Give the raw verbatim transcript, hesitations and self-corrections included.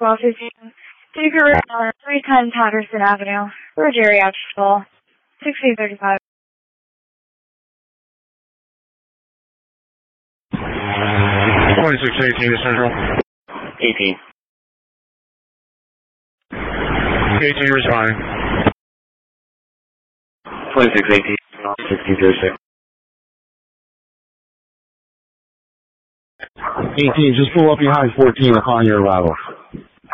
twelve fifteen. Take a route on three ten Patterson Avenue. For geriatrical. sixteen thirty-five. twenty-six eighteen to Central. eighteen. eighteen responding. twenty-six eighteen. sixteen thirty-six. eighteen, just pull up behind fourteen upon your arrival.